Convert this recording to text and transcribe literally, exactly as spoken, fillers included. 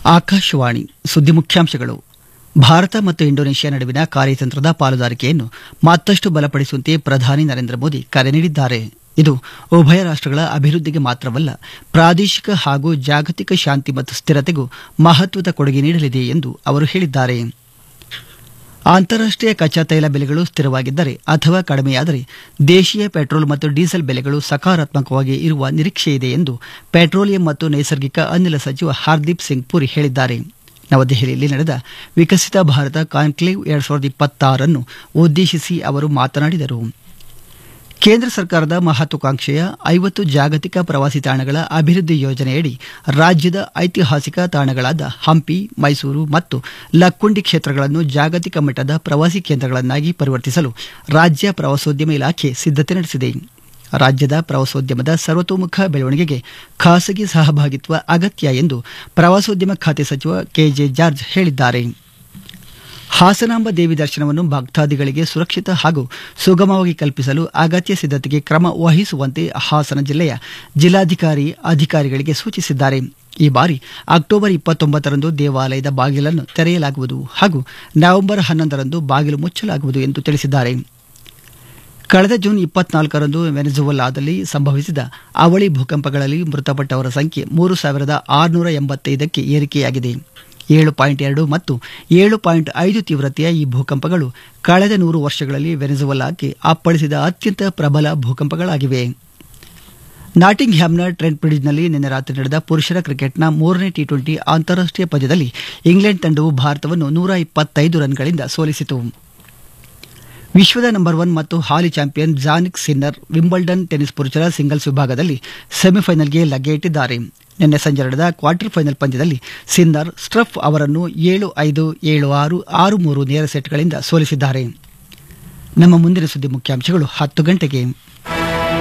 ಆಕಾಶವಾಣಿ ಸುದ್ದಿ ಮುಖ್ಯಾಂಶಗಳು. ಭಾರತ ಮತ್ತು ಇಂಡೋನೇಷ್ಯಾ ನಡುವಿನ ಕಾರ್ಯತಂತ್ರದ ಪಾಲುದಾರಿಕೆಯನ್ನು ಮತ್ತಷ್ಟು ಬಲಪಡಿಸುವಂತೆ ಪ್ರಧಾನಿ ನರೇಂದ್ರ ಮೋದಿ ಕರೆ ನೀಡಿದ್ದಾರೆ. ಇದು ಉಭಯ ರಾಷ್ಟಗಳ ಅಭಿವೃದ್ಧಿಗೆ ಮಾತ್ರವಲ್ಲ, ಪ್ರಾದೇಶಿಕ ಹಾಗೂ ಜಾಗತಿಕ ಶಾಂತಿ ಮತ್ತು ಸ್ಥಿರತೆಗೂ ಮಹತ್ವದ ಕೊಡುಗೆ ನೀಡಲಿದೆ ಎಂದು ಅವರು ಹೇಳಿದ್ದಾರೆ. ಅಂತಾರಾಷ್ಟೀಯ ಕಚ್ಚಾ ತೈಲ ಬೆಲೆಗಳು ಸ್ಥಿರವಾಗಿದ್ದರೆ ಅಥವಾ ಕಡಿಮೆಯಾದರೆ ದೇಶೀಯ ಪೆಟ್ರೋಲ್ ಮತ್ತು ಡೀಸೆಲ್ ಬೆಲೆಗಳು ಸಕಾರಾತ್ಮಕವಾಗಿ ಇರುವ ನಿರೀಕ್ಷೆಯಿದೆ ಎಂದು ಪೆಟ್ರೋಲಿಯಂ ಮತ್ತು ನೈಸರ್ಗಿಕ ಅನಿಲ ಸಚಿವ ಹರ್ದೀಪ್ ಸಿಂಗ್ ಪುರಿ ಹೇಳಿದ್ದಾರೆ. ನವದೆಹಲಿಯಲ್ಲಿ ನಡೆದ ವಿಕಸಿತ ಭಾರತ ಕಾನ್ಕ್ಲೇವ್ ಎರಡ್ ಸಾವಿರದ ಇಪ್ಪತ್ತಾರನ್ನು ಉದ್ದೇಶಿಸಿ ಅವರು ಮಾತನಾಡಿದರು. ಕೇಂದ್ರ ಸರ್ಕಾರದ ಮಹತ್ವಾಕಾಂಕ್ಷೆಯ ಐವತ್ತು ಜಾಗತಿಕ ಪ್ರವಾಸಿ ತಾಣಗಳ ಅಭಿವೃದ್ಧಿ ಯೋಜನೆಯಡಿ ರಾಜ್ಯದ ಐತಿಹಾಸಿಕ ತಾಣಗಳಾದ ಹಂಪಿ, ಮೈಸೂರು ಮತ್ತು ಲಕ್ಕುಂಡಿ ಕ್ಷೇತ್ರಗಳನ್ನು ಜಾಗತಿಕ ಮಟ್ಟದ ಪ್ರವಾಸಿ ಕೇಂದ್ರಗಳನ್ನಾಗಿ ಪರಿವರ್ತಿಸಲು ರಾಜ್ಯ ಪ್ರವಾಸೋದ್ಯಮ ಇಲಾಖೆ ಸಿದ್ದತೆ ನಡೆಸಿದೆ. ರಾಜ್ಯದ ಪ್ರವಾಸೋದ್ಯಮದ ಸರ್ವತೋಮುಖ ಬೆಳವಣಿಗೆಗೆ ಖಾಸಗಿ ಸಹಭಾಗಿತ್ವ ಅಗತ್ಯ ಎಂದು ಪ್ರವಾಸೋದ್ಯಮ ಖಾತೆ ಸಚಿವ ಕೆಜೆ ಜಾರ್ಜ್ ಹೇಳಿದ್ದಾರೆ. ಹಾಸನಾಂಬ ದೇವಿ ದರ್ಶನವನ್ನು ಭಕ್ತಾದಿಗಳಿಗೆ ಸುರಕ್ಷಿತ ಹಾಗೂ ಸುಗಮವಾಗಿ ಕಲ್ಪಿಸಲು ಅಗತ್ಯ ಸಿದ್ದತೆಗೆ ಕ್ರಮ ವಹಿಸುವಂತೆ ಹಾಸನ ಜಿಲ್ಲೆಯ ಜಿಲ್ಲಾಧಿಕಾರಿ ಅಧಿಕಾರಿಗಳಿಗೆ ಸೂಚಿಸಿದ್ದಾರೆ. ಈ ಬಾರಿ ಅಕ್ಟೋಬರ್ ಇಪ್ಪತ್ತೊಂಬತ್ತರಂದು ದೇವಾಲಯದ ಬಾಗಿಲನ್ನು ತೆರೆಯಲಾಗುವುದು ಹಾಗೂ ನವೆಂಬರ್ ಹನ್ನೊಂದರಂದು ಬಾಗಿಲು ಮುಚ್ಚಲಾಗುವುದು ಎಂದು ತಿಳಿಸಿದ್ದಾರೆ. ಕಳೆದ ಜೂನ್ ಇಪ್ಪತ್ನಾಲ್ಕರಂದು ವೆನೆಜುವೆಲಾದಲ್ಲಿ ಸಂಭವಿಸಿದ ಅವಳಿ ಭೂಕಂಪಗಳಲ್ಲಿ ಮೃತಪಟ್ಟವರ ಸಂಖ್ಯೆ ಮೂರು ಸಾವಿರದ ಆರುನೂರ ಎಂಬತ್ತೈದಕ್ಕೆ ಏರಿಕೆಯಾಗಿದೆ. ಏಳು ಪಾಯಿಂಟ್ ಎರಡು ಮತ್ತು ಏಳು ಪಾಯಿಂಟ್ ಐದು ತೀವ್ರತೆಯ ಈ ಭೂಕಂಪಗಳು ಕಳೆದ ನೂರು ವರ್ಷಗಳಲ್ಲಿ ವೆನೆಜುವೆಲಾಕ್ಕೆ ಅಪ್ಪಳಿಸಿದ ಅತ್ಯಂತ ಪ್ರಬಲ ಭೂಕಂಪಗಳಾಗಿವೆ. ನಾಟಿಂಗ್ ಹ್ಯಾಮ್ನ ಟ್ರೆಂಟ್ ಬ್ರಿಡ್ಜ್ನಲ್ಲಿ ನಿನ್ನೆ ರಾತ್ರಿ ನಡೆದ ಪುರುಷರ ಕ್ರಿಕೆಟ್ನ ಮೂರನೇ ಟಿ ಟ್ವೆಂಟಿ ಅಂತಾರಾಷ್ಟೀಯ ಪಂದ್ಯದಲ್ಲಿ ಇಂಗ್ಲೆಂಡ್ ತಂಡವು ಭಾರತವನ್ನು ನೂರ ಇಪ್ಪತ್ತೈದು ರನ್ಗಳಿಂದ ಸೋಲಿಸಿತು. ವಿಶ್ವದ ನಂಬರ್ ಒನ್ ಮತ್ತು ಹಾಲಿ champion Jannik Sinner Wimbledon tennis ಪುರುಷರ ಸಿಂಗಲ್ಸ್ ವಿಭಾಗದಲ್ಲಿ ಸೆಮಿಫೈನಲ್ಗೆ ಲಗ್ಗೆ ಇಟ್ಟಿದ್ದಾರೆ. ನಿನ್ನೆ ಸಂಜೆ ನಡೆದ ಕ್ವಾರ್ಟರ್ ಫೈನಲ್ ಪಂದ್ಯದಲ್ಲಿ ಸಿನ್ನರ್ ಸ್ಟ್ರಫ್ ಅವರನ್ನು ಏಳು ಐದು, ಏಳು ಆರು, ಆರು ಮೂರು ನೇರ ಸೆಟ್ಗಳಿಂದ ಸೋಲಿಸಿದ್ದಾರೆ. ನಮ್ಮ ಮುಂದಿನ ಸುದ್ದಿ ಮುಖ್ಯಾಂಶಗಳು ಹತ್ತು ಗಂಟೆಗೆ.